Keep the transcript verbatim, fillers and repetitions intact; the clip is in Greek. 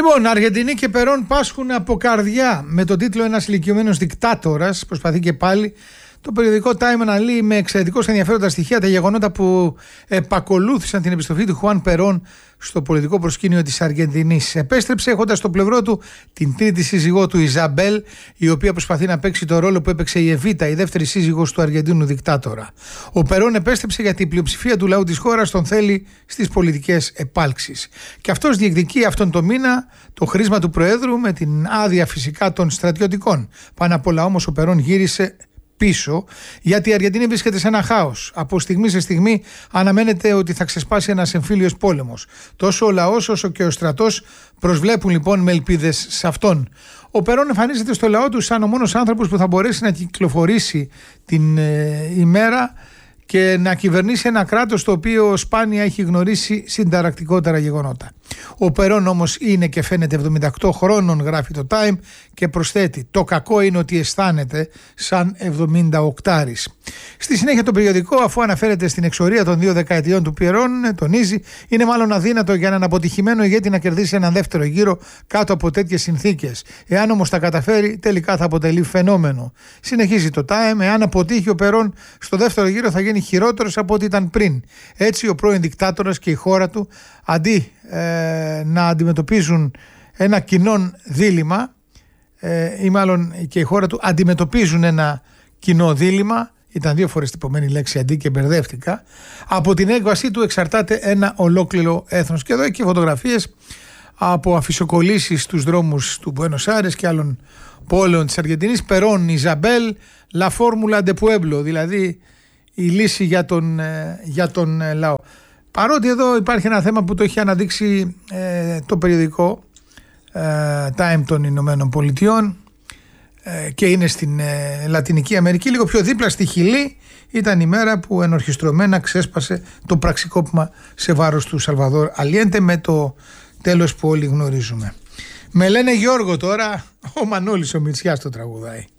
Λοιπόν, Αργεντινή και Περόν πάσχουν από καρδιά. Με τον τίτλο «Ένας ηλικιωμένος δικτάτορας» προσπαθεί και πάλι το περιοδικό Time αναλύει με εξαιρετικώς ενδιαφέροντα στοιχεία τα γεγονότα που επακολούθησαν την επιστροφή του Χουάν Περόν στο πολιτικό προσκήνιο της Αργεντινής. Επέστρεψε έχοντας στο πλευρό του την τρίτη σύζυγό του Ιζαμπέλ, η οποία προσπαθεί να παίξει το ρόλο που έπαιξε η Εβίτα, η δεύτερη σύζυγος του Αργεντίνου δικτάτορα. Ο Περόν επέστρεψε γιατί η πλειοψηφία του λαού της χώρας τον θέλει στις πολιτικές επάλξεις. Και αυτός διεκδικεί αυτόν τον μήνα το χρήσμα του Προέδρου με την άδεια φυσικά των στρατιωτικών. Πάνω απ' όλα όμως ο Περόν γύρισε πίσω, γιατί η Αργεντινή βρίσκεται σε ένα χάος. Από στιγμή σε στιγμή αναμένεται ότι θα ξεσπάσει ένας εμφύλιος πόλεμος. Τόσο ο λαός όσο και ο στρατός προσβλέπουν λοιπόν με ελπίδες σε αυτόν. Ο Περόν εμφανίζεται στο λαό του σαν ο μόνος άνθρωπος που θα μπορέσει να κυκλοφορήσει την ε, ημέρα και να κυβερνήσει ένα κράτος το οποίο σπάνια έχει γνωρίσει συνταρακτικότερα γεγονότα. Ο Περόν όμως είναι και φαίνεται εβδομήντα οκτώ χρόνων, γράφει το Time, και προσθέτει: το κακό είναι ότι αισθάνεται σαν εβδομήντα-οκτάρης. Στη συνέχεια το περιοδικό, αφού αναφέρεται στην εξορία των δύο δεκαετιών του Περόν, τονίζει: είναι μάλλον αδύνατο για έναν αποτυχημένο ηγέτη να κερδίσει έναν δεύτερο γύρο κάτω από τέτοιες συνθήκες. Εάν όμως τα καταφέρει, τελικά θα αποτελεί φαινόμενο. Συνεχίζει το Time: εάν αποτύχει ο Περόν στο δεύτερο γύρο, θα γίνει χειρότερος από ό,τι ήταν πριν. Έτσι, ο πρώην δικτάτορας και η χώρα του, αντί ε, να αντιμετωπίζουν ένα κοινό δίλημμα, ε, ή μάλλον και η χώρα του αντιμετωπίζουν ένα κοινό δίλημμα, ήταν δύο φορές τυπωμένη λέξη αντί και μπερδεύτηκα, από την έκβασή του εξαρτάται ένα ολόκληρο έθνος. Και εδώ έχει φωτογραφίες από αφισοκολλήσεις στους δρόμους του Μπουένος Άιρες και άλλων πόλεων της Αργεντινής. Περόν, Ιζαμπέλ, La Fórmula de Pueblo, δηλαδή η λύση για τον, για τον λαό. Παρότι εδώ υπάρχει ένα θέμα που το έχει αναδείξει ε, το περιοδικό ε, Time των Ηνωμένων Πολιτειών ε, και είναι στην ε, Λατινική Αμερική, λίγο πιο δίπλα στη Χιλή, ήταν η μέρα που ενορχιστρωμένα ξέσπασε το πραξικόπημα σε βάρος του Σαλβαδόρ Αλιέντε, με το τέλος που όλοι γνωρίζουμε. Με λένε Γιώργο τώρα, ο Μανώλης ο Μητσιάς το τραγουδάει.